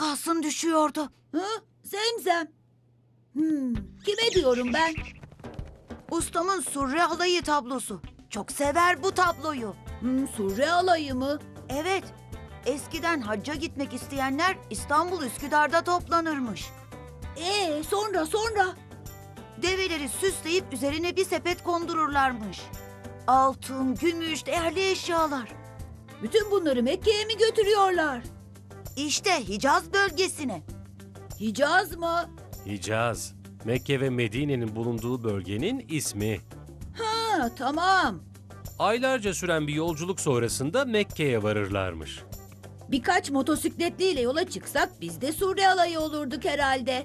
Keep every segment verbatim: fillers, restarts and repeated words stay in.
kalsın düşüyordu. Hı? Zemzem. Hmm, kime diyorum ben? Ustamın Surre Alayı tablosu. Çok sever bu tabloyu. Hmm, Surre Alayı mı? Evet, eskiden hacca gitmek isteyenler İstanbul Üsküdar'da toplanırmış. Ee, sonra sonra. Develeri süsleyip üzerine bir sepet kondururlarmış. Altın, gümüş, değerli eşyalar. Bütün bunları Mekke'ye mi götürüyorlar? İşte Hicaz bölgesine. Hicaz mı? Hicaz, Mekke ve Medine'nin bulunduğu bölgenin ismi. Ha, tamam. Aylarca süren bir yolculuk sonrasında Mekke'ye varırlarmış. Birkaç motosikletliyle yola çıksak biz de Surre Alayı olurduk herhalde.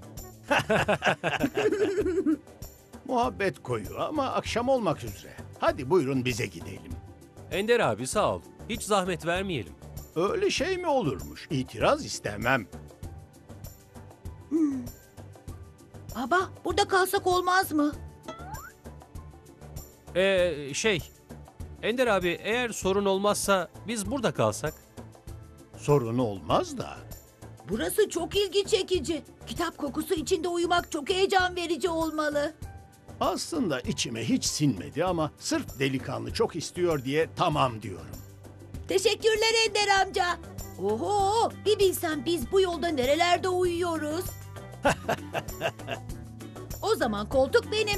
Muhabbet koyu ama akşam olmak üzere. Hadi buyurun bize gidelim. Ender abi sağ ol, hiç zahmet vermeyelim. Öyle şey mi olurmuş? İtiraz istemem. Baba, burada kalsak olmaz mı? Ee, şey, Ender abi eğer sorun olmazsa biz burada kalsak. Sorun olmaz da. Burası çok ilgi çekici. Kitap kokusu içinde uyumak çok heyecan verici olmalı. Aslında içime hiç sinmedi ama sırf delikanlı çok istiyor diye tamam diyorum. Teşekkürler Ender amca. Oho, bir bilsen biz bu yolda nerelerde uyuyoruz. O zaman koltuk benim.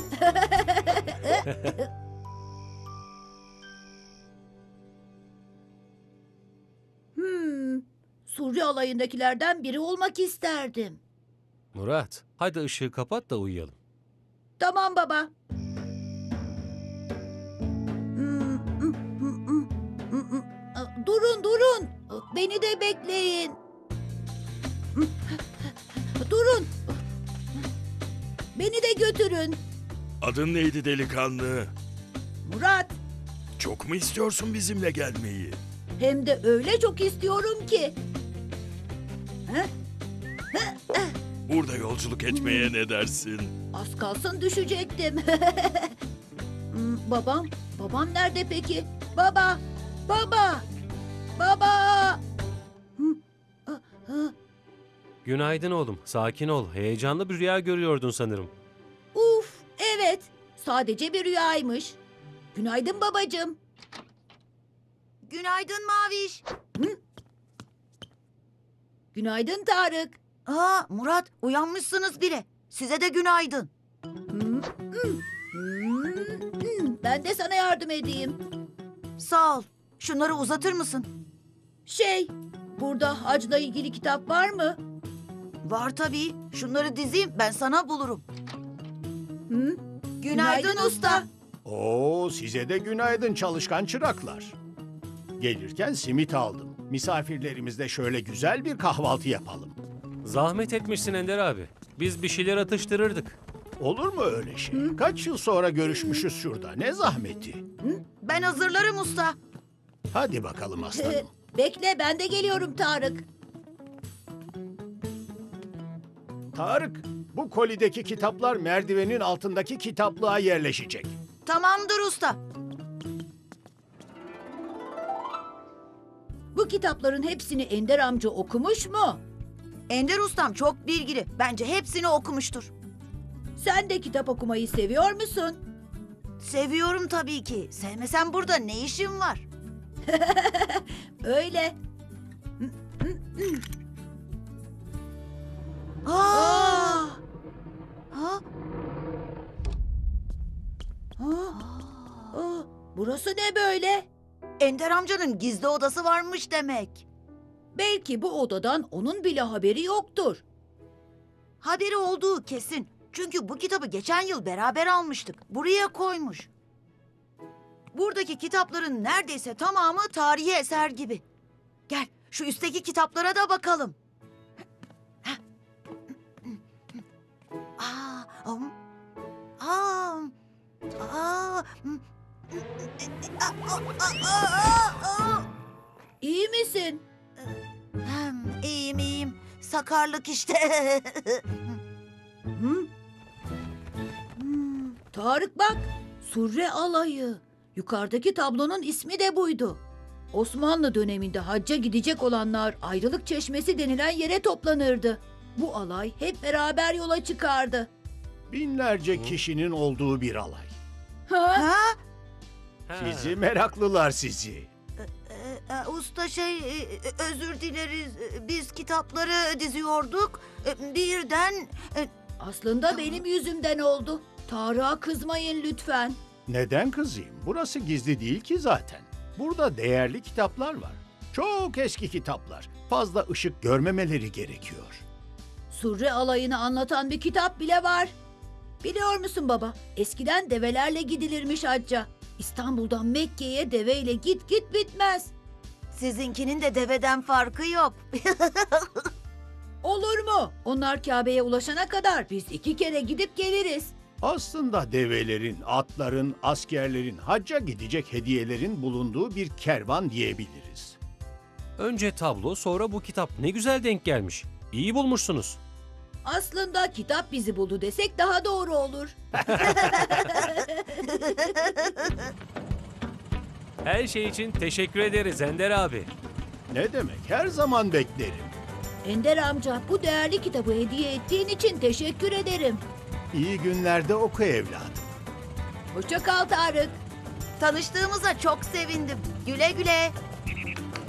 hmm, Surre alayındakilerden biri olmak isterdim. Murat, hadi ışığı kapat da uyuyalım. Tamam baba. Durun durun. Beni de bekleyin. Durun. Beni de götürün. Adın neydi delikanlı? Murat. Çok mu istiyorsun bizimle gelmeyi? Hem de öyle çok istiyorum ki. Burada yolculuk etmeye ne dersin? Az kalsın düşecektim. Hmm, babam, babam nerede peki? Baba, baba, baba. Hı, ah, ah. Günaydın oğlum, sakin ol. Heyecanlı bir rüya görüyordun sanırım. Uf, evet. Sadece bir rüyaymış. Günaydın babacığım. Günaydın Maviş. Günaydın Tarık. Aa, Murat, uyanmışsınız bile. Size de günaydın. Hmm, hmm, hmm, hmm. Ben de sana yardım edeyim. Sağ ol. Şunları uzatır mısın? Şey, burada hacla ilgili kitap var mı? Var tabii. Şunları dizeyim, ben sana bulurum. Hı? Günaydın, usta. Oo, size de günaydın çalışkan çıraklar. Gelirken simit aldım. Misafirlerimizle şöyle güzel bir kahvaltı yapalım. Zahmet etmişsin Ender abi. Biz bir şeyler atıştırırdık. Olur mu öyle şey? Kaç yıl sonra görüşmüşüz şurada. Ne zahmeti. Ben hazırlarım usta. Hadi bakalım aslanım. Bekle, ben de geliyorum Tarık. Tarık, bu kolideki kitaplar merdivenin altındaki kitaplığa yerleşecek. Tamamdır usta. Bu kitapların hepsini Ender amca okumuş mu? Ender ustam çok bilgili. Bence hepsini okumuştur. Sen de kitap okumayı seviyor musun? Seviyorum tabii ki. Sevmesem burada ne işim var? Öyle. Aa! Ha? Ha? Aa, burası ne böyle? Ender amcanın gizli odası varmış demek. Belki bu odadan onun bile haberi yoktur. Haberi olduğu kesin. Çünkü bu kitabı geçen yıl beraber almıştık. Buraya koymuş. Buradaki kitapların neredeyse tamamı tarihi eser gibi. Gel şu üstteki kitaplara da bakalım. Aa, um, aa, aa, mm, aa, aa, aa, aa. İyi misin? Hem, iyiyim iyiyim. Sakarlık işte. Hı? Tarık bak, Surre Alayı. Yukarıdaki tablonun ismi de buydu. Osmanlı döneminde hacca gidecek olanlar ayrılık çeşmesi denilen yere toplanırdı. Bu alay hep beraber yola çıkardı. Binlerce kişinin olduğu bir alay. Ha? Ha? Ha. Sizi meraklılar sizi. Ee, e, usta şey e, e, özür dileriz. E, Biz kitapları diziyorduk. E, Birden e, Aslında benim yüzümden oldu. Tarık'a kızmayın lütfen. Neden kızayım? Burası gizli değil ki zaten. Burada değerli kitaplar var. Çok eski kitaplar. Fazla ışık görmemeleri gerekiyor. Surre alayını anlatan bir kitap bile var. Biliyor musun baba? Eskiden develerle gidilirmiş hacca. İstanbul'dan Mekke'ye deveyle git git bitmez. sizinkinin de deveden farkı yok. Olur mu? Onlar Kabe'ye ulaşana kadar biz iki kere gidip geliriz. Aslında develerin, atların, askerlerin, hacca gidecek hediyelerin bulunduğu bir kervan diyebiliriz. Önce tablo, sonra bu kitap. Ne güzel denk gelmiş. İyi bulmuşsunuz. Aslında kitap bizi buldu desek daha doğru olur. Her şey için teşekkür ederiz Ender abi. Ne demek? Her zaman beklerim. Ender amca bu değerli kitabı hediye ettiğin için teşekkür ederim. İyi günlerde oku evladım. Hoşça kal Tarık. Tanıştığımıza çok sevindim. Güle güle.